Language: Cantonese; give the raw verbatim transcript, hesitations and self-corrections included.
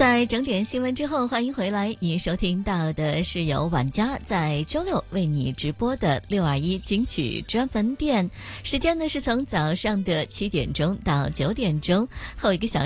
在整点新闻之后，欢迎回来。你收听到的是由晚家在周六为你直播的六二一金曲专门店，时间呢是从早上的七点钟到九点钟，后一个小时